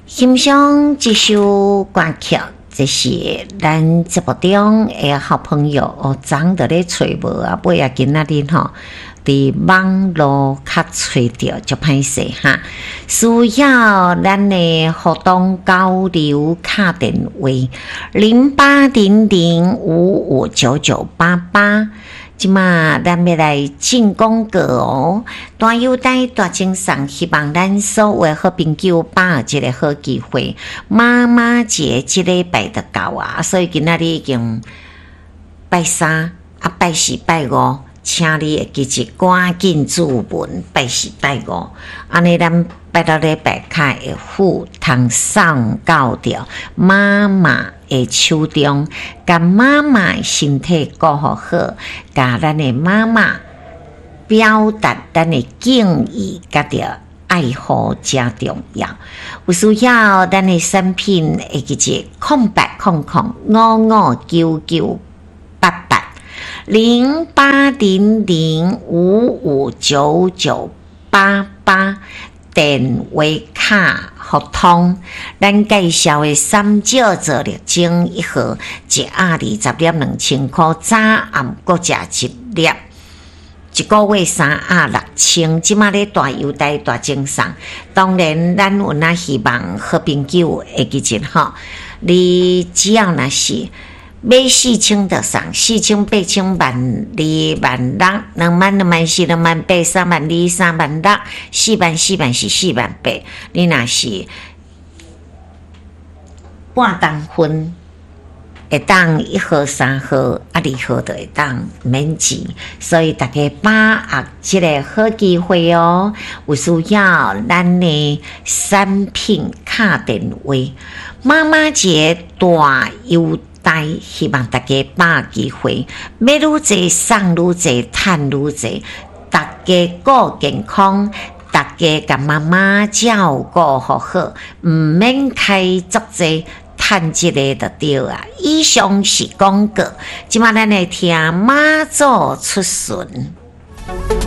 欣赏这首歌曲，这是咱节目中的好朋友张在咧找无啊，尾啊今仔日吼，伫网络较找着就歹势哈，需要咱的互动交流卡电话0800559988。即马咱要来进广告哦，大优待大精送，希望咱所有好朋友把握一个好机会。妈妈节即礼拜就到啊，所以今仔日已经拜三啊，拜四拜五，请你会记住赶紧注文，拜四拜五，安尼咱拜到礼拜开会互通送到着妈妈的手中，甲妈妈身体顾好好，甲咱的妈妈表达咱的敬意，甲着爱护真重要。有需要咱的产品会记住0800559988电话卡互通，咱介绍的三椒做绿精1盒，1盒20粒2000块，早暗各食1粒，1个月3盒6000，即马咧大优待大精送。当然，咱有那希望好朋友会记住吼，你只要那是买4000就送，4000、8000、12000、16000、20000、24000、28000、32000、36000、40000是48000。你若是半当分，会当1盒、3盒、2盒就会当免钱。所以大家把握这个好机会哦，有需要咱的产品卡电话，妈妈节大优待，希望大家把握机会，买愈多送愈多，赚愈多，大家顾健康，大家甲妈妈照顾好好，唔免开足济，趁一个就对啊。以上是广告，即马咱来听妈祖出巡。